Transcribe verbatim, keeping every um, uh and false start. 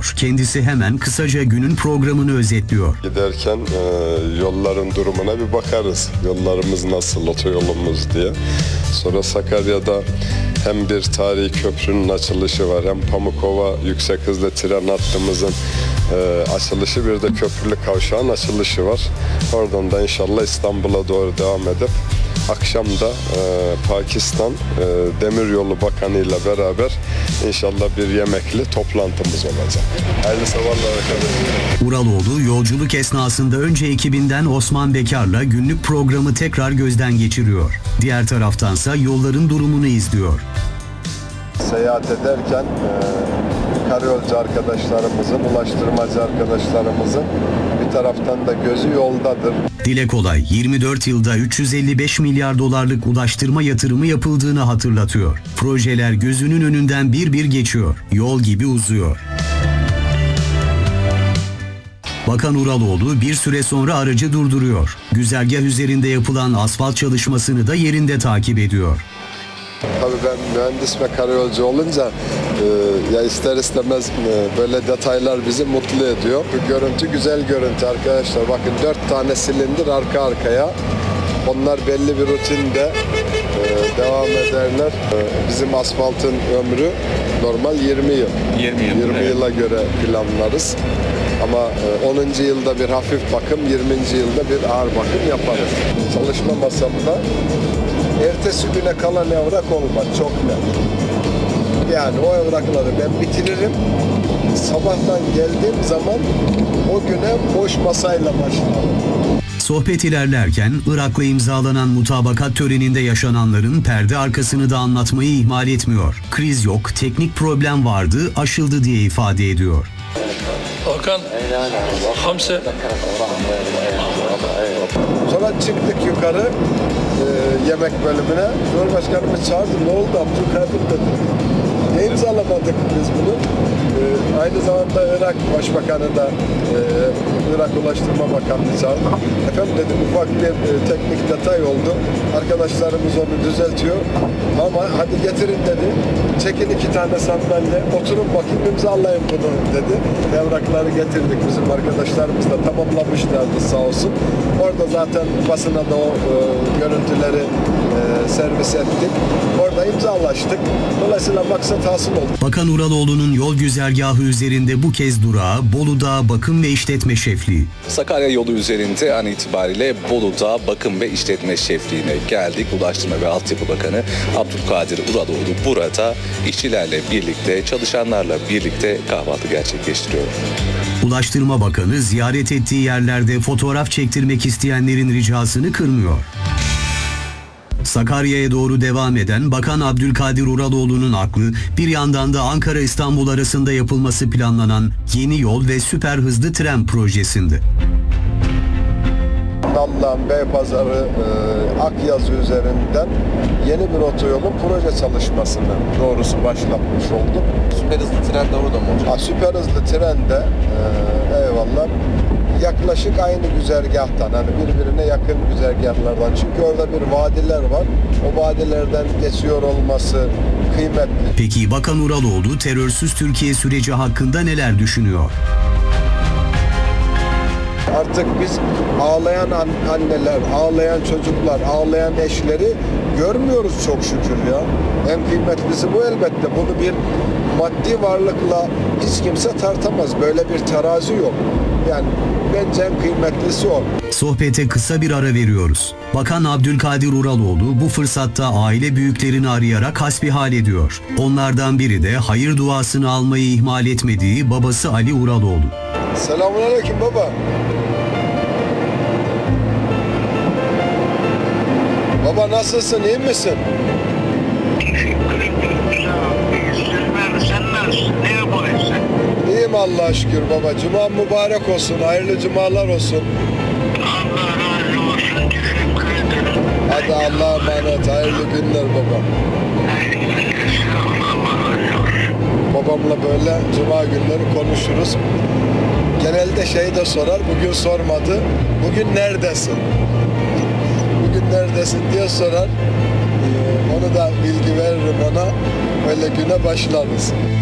anlatıyor. Kendisi hemen kısaca günün programını özetliyor. Giderken e, yolların durumuna bir bakarız. Yollarımız nasıl, otoyolumuz diye. Sonra Sakarya'da hem bir tarihi köprünün açılışı var, hem Pamukova yüksek hızlı tren hattımızın e, açılışı, bir de köprülü kavşağın açılışı var. Oradan da inşallah İstanbul'a doğru devam edip akşam da e, Pakistan e, Demiryolu Bakanı ile beraber inşallah bir yemekli toplantımız olacak. Hayırlı sabahlar arkadaşlar. Uraloğlu yolculuk esnasında önce ekibinden Osman Bekar'la günlük programı tekrar gözden geçiriyor. Diğer taraftansa yolların durumunu izliyor. Seyahat ederken e, karayolcu arkadaşlarımızın, ulaştırmacı arkadaşlarımızın bir taraftan da gözü yoldadır. Dile kolay, yirmi dört yılda üç yüz elli beş milyar dolarlık ulaştırma yatırımı yapıldığını hatırlatıyor. Projeler gözünün önünden bir bir geçiyor. Yol gibi uzuyor. Bakan Uraloğlu bir süre sonra aracı durduruyor. Güzergah üzerinde yapılan asfalt çalışmasını da yerinde takip ediyor. Tabii ben mühendis ve karayolcu olunca e, ya ister istemez e, böyle detaylar bizi mutlu ediyor. Bu görüntü güzel görüntü arkadaşlar. Bakın dört tane silindir arka arkaya. Onlar belli bir rutinde e, devam ederler. E, bizim asfaltın ömrü normal yirmi yıl. yirmi yıl. yirmi Evet. yıla göre planlarız. Ama e, onuncu yılda bir hafif bakım, yirminci yılda bir ağır bakım yaparız. Çalışma masamda ertesi güne kalan evrak olmaz, çok net. Yani o evrakları ben bitiririm. Sabahtan geldiğim zaman o güne boş masayla başlarım. Sohbet ilerlerken Irak'la imzalanan mutabakat töreninde yaşananların perde arkasını da anlatmayı ihmal etmiyor. Kriz yok, teknik problem vardı, aşıldı diye ifade ediyor. Hakan, Hamse. Sonra çıktık yukarı e, yemek bölümüne. Cumhurbaşkanımız çağırdı. Ne oldu Abdülkadir dedi. Ne imzalamadık biz bunu? E, aynı zamanda Irak Başbakanı da e, Irak Ulaştırma Bakanlığı çağırdı. Efendim dedim ufak bir e, teknik detay oldu. Arkadaşlarımız onu düzeltiyor. Ama hadi getirin dedi. Çekin iki tane sandalye. Oturun bakayım imzalayın bunu dedi. Evrakları getirdik. Bizim arkadaşlarımız da tamamlamışlardı sağ olsun. Orada zaten basına da o e, görüntüleri e, servis ettik. Orada imzalaştık. Dolayısıyla maksat hasıl oldu. Bakan Uraloğlu'nun yol güzergahı üzerinde bu kez durağı Bolu'da bakım ve işletme şefliği. Sakarya yolu üzerinde an itibariyle Bolu'da bakım ve işletme şefliğine geldik. Ulaştırma ve Altyapı Bakanı Abdülkadir Uraloğlu burada işçilerle birlikte, çalışanlarla birlikte kahvaltı gerçekleştiriyor. Ulaştırma Bakanı ziyaret ettiği yerlerde fotoğraf çektirmek isteyenlerin ricasını kırmıyor. Sakarya'ya doğru devam eden Bakan Abdülkadir Uraloğlu'nun aklı bir yandan da Ankara-İstanbul arasında yapılması planlanan yeni yol ve süper hızlı tren projesinde. Nallıhan, Beypazarı, e, Akyazı üzerinden yeni bir otoyolun proje çalışmasını doğrusu başlatmış olduk. Süper hızlı tren de orada mı olacak? Ha, süper hızlı tren de e, eyvallah yaklaşık aynı güzergahtan, hani birbirine yakın güzergahlardan. Çünkü orada bir vadiler var. O vadilerden geçiyor olması kıymetli. Peki Bakan Uraloğlu terörsüz Türkiye süreci hakkında neler düşünüyor? Artık biz ağlayan anneler, ağlayan çocuklar, ağlayan eşleri görmüyoruz çok şükür ya. En kıymetlisi bu elbette. Bunu bir maddi varlıkla hiç kimse tartamaz. Böyle bir terazi yok. Yani bence en kıymetlisi o. Sohbete kısa bir ara veriyoruz. Bakan Abdülkadir Uraloğlu bu fırsatta aile büyüklerini arayarak hasbihal ediyor. Onlardan biri de hayır duasını almayı ihmal etmediği babası Ali Uraloğlu. Selamünaleyküm baba. Baba nasılsın, iyi misin? Sen nasılsın? Ne yapıyorsun? İyiyim Allah'a şükür baba. Cuma mübarek olsun, hayırlı cumalar olsun. Allah razı olsun. Teşekkür ederim. Hadi Allah'a emanet, hayırlı günler baba. Sağ ol, Allah razı olsun. Babamla böyle cuma günleri konuşuruz. Genelde şey de sorar, bugün sormadı. Bugün neredesin? Bugün neredesin diye sorar. Ee, onu da bilgi veririm ona. Öyle güne başlarız.